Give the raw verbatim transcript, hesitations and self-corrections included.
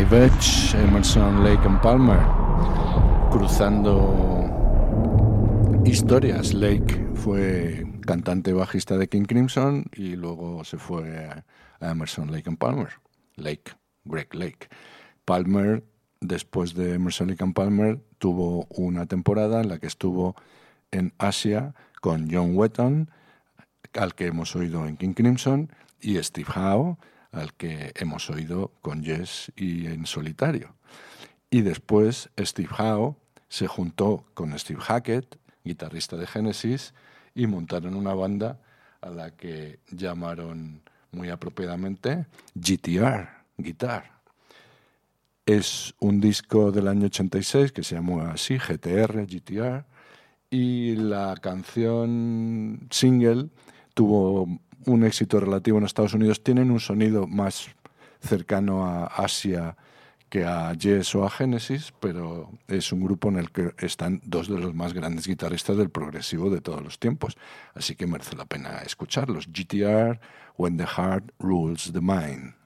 Savage, Emerson, Lake and Palmer, cruzando historias. Lake fue cantante bajista de King Crimson y luego se fue a Emerson, Lake and Palmer. Lake, Greg Lake. Palmer, después de Emerson, Lake and Palmer, tuvo una temporada en la que estuvo en Asia con John Wetton, al que hemos oído en King Crimson, y Steve Howe, al que hemos oído con Yes y en solitario. Y después Steve Howe se juntó con Steve Hackett, guitarrista de Genesis, y montaron una banda a la que llamaron muy apropiadamente G T R, Guitar. Es un disco del año ochenta y seis que se llamó así, G T R, G T R, y la canción single tuvo un éxito relativo en Estados Unidos. Tienen un sonido más cercano a Asia que a Yes o a Genesis, pero es un grupo en el que están dos de los más grandes guitarristas del progresivo de todos los tiempos, así que merece la pena escucharlos. G T R, When the Heart Rules the Mind.